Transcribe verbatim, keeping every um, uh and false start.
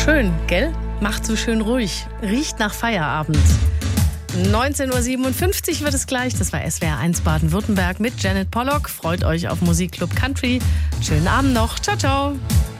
Schön, gell? Macht so schön ruhig. Riecht nach Feierabend. neunzehn Uhr siebenundfünfzig wird es gleich. Das war S W R eins Baden-Württemberg mit Janet Pollock. Freut euch auf Musikclub Country. Schönen Abend noch. Ciao, ciao.